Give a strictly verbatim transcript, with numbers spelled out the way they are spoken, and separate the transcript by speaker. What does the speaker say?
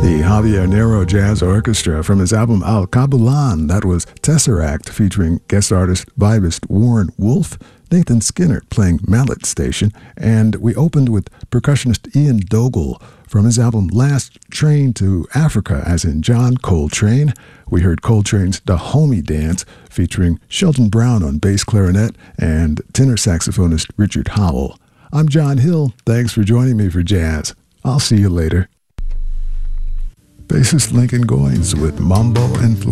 Speaker 1: The Javier Nero Jazz Orchestra from his album Al Kabulan. That was Tesseract, featuring guest artist, vibist Warren Wolf, Nathan Skinner playing Mallet Station, and we opened with percussionist Ian Dogle from his album Last Train to Africa, as in John Coltrane. We heard Coltrane's Dahomey Dance, featuring Sheldon Brown on bass clarinet and tenor saxophonist Richard Howell. I'm John Hill. Thanks for joining me for Jazz. I'll see you later. Bassist Lincoln Goines with Mambo Influence.